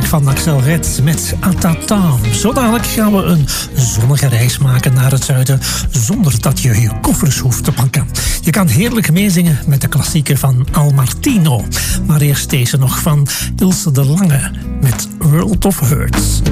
van Axel Red met Atatam. Zo dadelijk gaan we een zonnige reis maken naar het zuiden zonder dat je je koffers hoeft te pakken. Je kan heerlijk meezingen met de klassieker van Al Martino. Maar eerst deze nog van Ilse de Lange met World of Hurts.